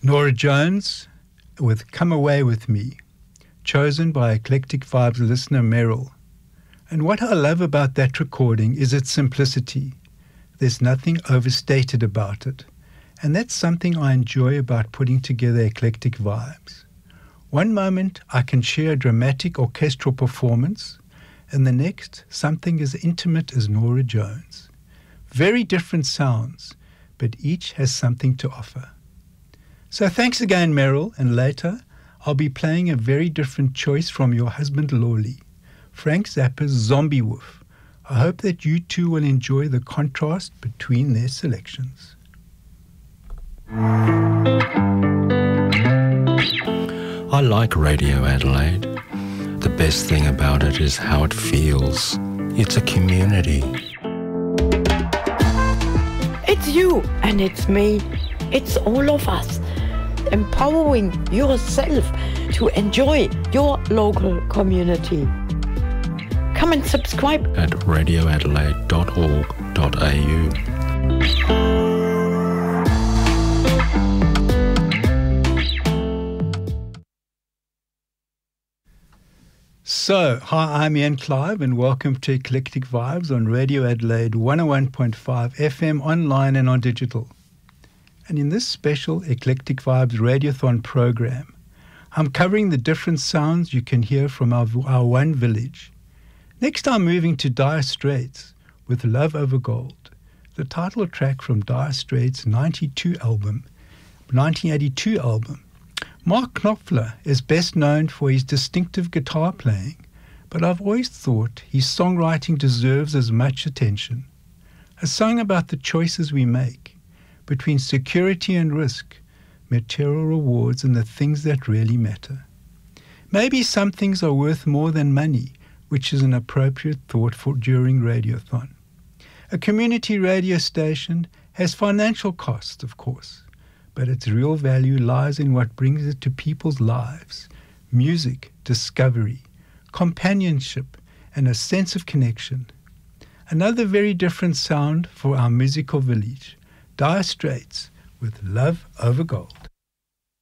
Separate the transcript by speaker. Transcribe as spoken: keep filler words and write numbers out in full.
Speaker 1: Norah Jones with Come Away With Me, chosen by Eclectic Vibes listener Merrill. And what I love about that recording is its simplicity. There's nothing overstated about it. And that's something I enjoy about putting together Eclectic Vibes. One moment I can share a dramatic orchestral performance, and the next something as intimate as Norah Jones. Very different sounds, but each has something to offer. So thanks again, Merrill, and later I'll be playing a very different choice from your husband Lawley, Frank Zappa's Zombie Wolf. I hope that you too will enjoy the contrast between their selections.
Speaker 2: I like Radio Adelaide. The best thing about it is how it feels. It's a community.
Speaker 3: It's you and it's me. It's all of us. Empowering yourself to enjoy your local community. Come and subscribe
Speaker 2: at radio adelaide dot org dot a u.
Speaker 1: So, hi, I'm Ian Clive and welcome to Eclectic Vibes on Radio Adelaide one oh one point five F M online and on digital. And in this special Eclectic Vibes Radiothon program, I'm covering the different sounds you can hear from our, our one village. Next, I'm moving to Dire Straits with Love Over Gold, the title track from Dire Straits' ninety-two album, nineteen eighty-two album. Mark Knopfler is best known for his distinctive guitar playing, but I've always thought his songwriting deserves as much attention. A song about the choices we make between security and risk, material rewards and the things that really matter. Maybe some things are worth more than money, which is an appropriate thought for during Radiothon. A community radio station has financial costs, of course, but its real value lies in what brings it to people's lives: music, discovery, companionship, and a sense of connection. Another very different sound for our musical village, Dire Straits with Love Over Gold.